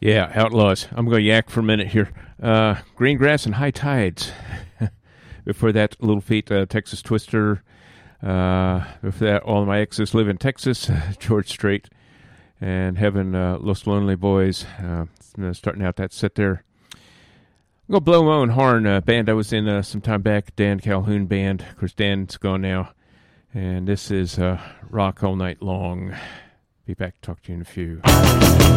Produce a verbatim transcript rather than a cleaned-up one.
Yeah, Outlaws. I'm going to yak for a minute here. Uh, Green Grass and High Tides. Before that, Little Feat, uh, Texas Twister. Uh, before that, All My Exes Live in Texas, George Strait. And Heaven, uh, Los Lonely Boys. Uh, starting out that set there. I'm going to blow my own horn. Uh, band I was in uh, some time back, Dan Calhoun Band. Of course, Dan's gone now. And this is uh, Rock All Night Long. Be back to talk to you in a few.